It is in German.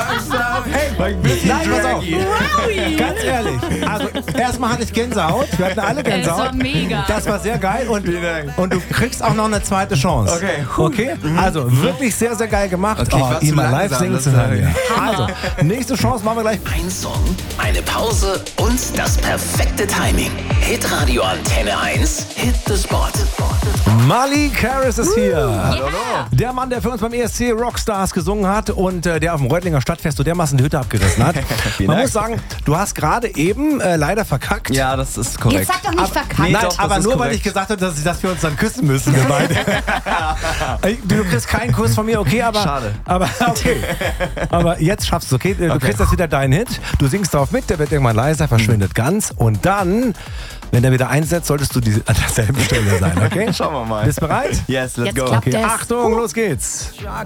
Hey, nein, pass auf. Ganz ehrlich. Also, erstmal hatte ich Gänsehaut. Wir hatten alle Gänsehaut. Das war mega. Das war sehr geil. Und du kriegst auch noch eine zweite Chance. Okay? Also, wirklich sehr, sehr geil gemacht. Okay, ihn mal live singen zu hören. Also, nächste Chance machen wir gleich. Ein Song, eine Pause und das perfekte Timing. Hitradio Antenne 1, Hit the Spot. Malik Harris ist hier. Yeah. Der Mann, der für uns beim ESC Rockstars gesungen hat und der auf dem Reutlinger Stadtfest so dermaßen die Hütte abgerissen hat. Man muss sagen, du hast gerade eben leider verkackt. Ja, das ist korrekt. Jetzt sag doch nicht verkackt. Nein, doch, aber das ist nur weil korrekt. ich gesagt habe, dass wir uns dann küssen müssen, wir beide. Du kriegst keinen Kuss von mir, okay, aber... Schade. Aber okay. Aber jetzt schaffst du es, okay? Du kriegst jetzt wieder deinen Hit, du singst drauf mit, der wird irgendwann leiser, verschwindet ganz und dann, wenn der wieder einsetzt, solltest du an derselben Stelle sein, okay? Schauen wir mal. Bist bereit? Yes, let's Jetzt go. klappt Okay, es. Achtung, los geht's.